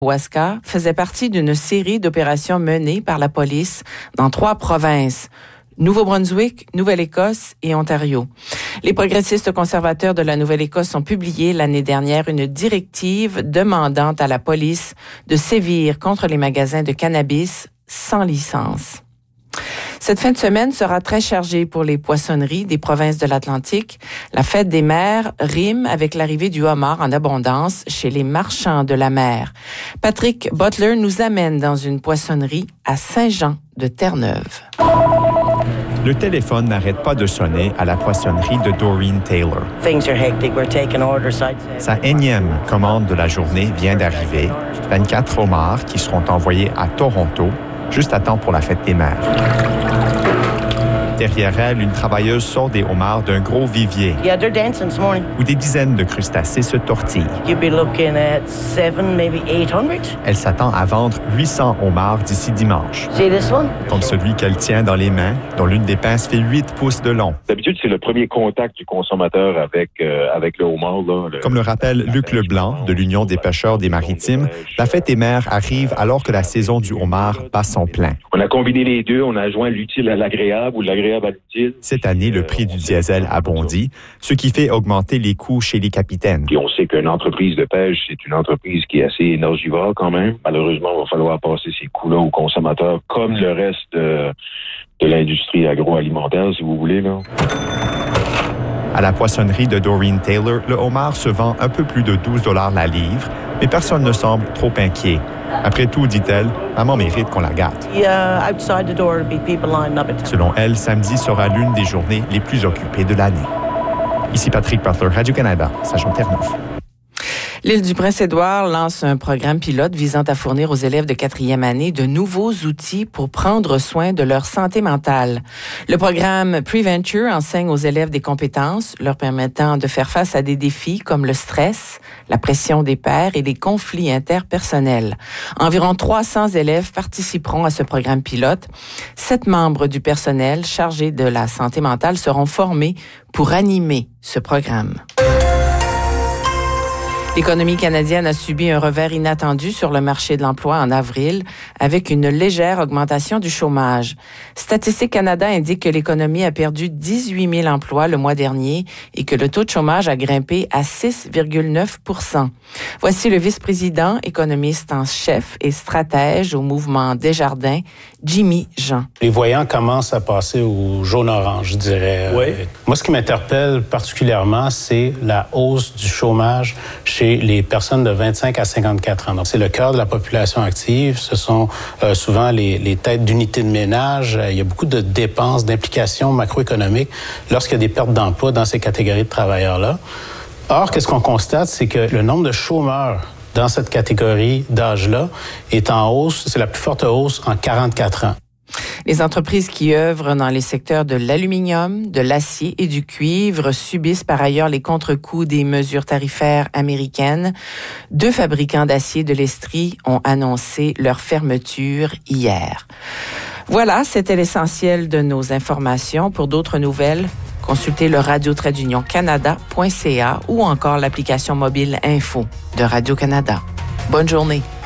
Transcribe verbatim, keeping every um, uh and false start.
Huasca faisait partie d'une série d'opérations menées par la police dans trois provinces, Nouveau-Brunswick, Nouvelle-Écosse et Ontario. Les progressistes conservateurs de la Nouvelle-Écosse ont publié l'année dernière une directive demandant à la police de sévir contre les magasins de cannabis sans licence. Cette fin de semaine sera très chargée pour les poissonneries des provinces de l'Atlantique. La fête des mers rime avec l'arrivée du homard en abondance chez les marchands de la mer. Patrick Butler nous amène dans une poissonnerie à Saint-Jean de Terre-Neuve. Le téléphone n'arrête pas de sonner à la poissonnerie de Doreen Taylor. Sa énième commande de la journée vient d'arriver. vingt-quatre homards qui seront envoyés à Toronto, juste à temps pour la fête des mers. Derrière elle, une travailleuse sort des homards d'un gros vivier Yeah, they're dancing this morning. où des dizaines de crustacés se tortillent. You'd be looking at seven, maybe eight hundred. Elle s'attend à vendre huit cents homards d'ici dimanche. See this one? Comme celui qu'elle tient dans les mains, dont l'une des pinces fait huit pouces de long. D'habitude, c'est le premier contact du consommateur avec, euh, avec le homard. Là, le... Comme le rappelle Luc Leblanc de l'Union des pêcheurs des Maritimes, la fête des mers arrive alors que la saison du homard bat son plein. On a combiné les deux, on a joint l'utile à l'agréable ou l'agréable à l'utile. Cette année, le prix du diesel a bondi, ce qui fait augmenter les coûts chez les capitaines. Puis on sait qu'une entreprise de pêche, c'est une entreprise qui est assez énergivore quand même. Malheureusement, il va falloir passer ces coûts-là aux consommateurs, comme le reste de, de l'industrie agroalimentaire, si vous voulez, là. À la poissonnerie de Doreen Taylor, le homard se vend un peu plus de douze dollars la livre, mais personne ne semble trop inquiet. Après tout, dit-elle, maman mérite qu'on la gâte. Yeah, outside the door, be people lined up. Selon elle, samedi sera l'une des journées les plus occupées de l'année. Ici Patrick Butler, Radio-Canada, Saint-Jean-Terre-Neuve. L'île du Prince-Édouard lance un programme pilote visant à fournir aux élèves de quatrième année de nouveaux outils pour prendre soin de leur santé mentale. Le programme Preventure enseigne aux élèves des compétences leur permettant de faire face à des défis comme le stress, la pression des pairs et les conflits interpersonnels. Environ trois cents élèves participeront à ce programme pilote. Sept membres du personnel chargés de la santé mentale seront formés pour animer ce programme. L'économie canadienne a subi un revers inattendu sur le marché de l'emploi en avril, avec une légère augmentation du chômage. Statistique Canada indique que l'économie a perdu dix-huit mille emplois le mois dernier et que le taux de chômage a grimpé à six virgule neuf pour cent. Voici le vice-président, économiste en chef et stratège au mouvement Desjardins, Jimmy Jean. Les voyants commencent à passer au jaune-orange, je dirais. Oui. Moi, ce qui m'interpelle particulièrement, c'est la hausse du chômage chez les personnes de vingt-cinq à cinquante-quatre ans. Donc, c'est le cœur de la population active. Ce sont euh, souvent les, les têtes d'unités de ménage. Il y a beaucoup de dépenses, d'implications macroéconomiques lorsqu'il y a des pertes d'emploi dans ces catégories de travailleurs-là. Or, qu'est-ce qu'on constate, c'est que le nombre de chômeurs dans cette catégorie d'âge-là est en hausse. C'est la plus forte hausse en quarante-quatre ans. Les entreprises qui œuvrent dans les secteurs de l'aluminium, de l'acier et du cuivre subissent par ailleurs les contre-coups des mesures tarifaires américaines. Deux fabricants d'acier de l'Estrie ont annoncé leur fermeture hier. Voilà, c'était l'essentiel de nos informations. Pour d'autres nouvelles, consultez le radio trait d'union canada point c a ou encore l'application mobile Info de Radio-Canada. Bonne journée.